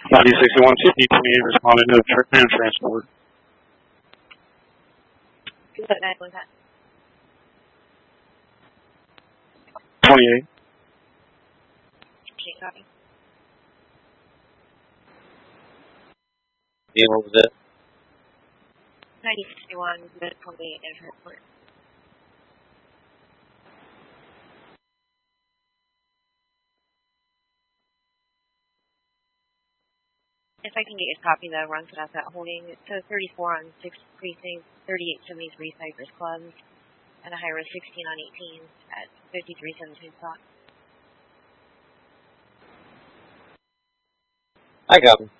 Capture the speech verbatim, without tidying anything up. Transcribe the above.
ninety sixty-one fifty, twenty-eight responding to the man transport. twenty-eight. Okay, copy. Yeah, what was it? ninety sixty-one, good twenty-eight in transport. If I can get your copy, that runs it out that holding. It says thirty-four on sixth Precinct, thirty-eight seventy-three Cypress Clubs, and a high risk sixteen on eighteen at fifty-three seventeen spot. I got him.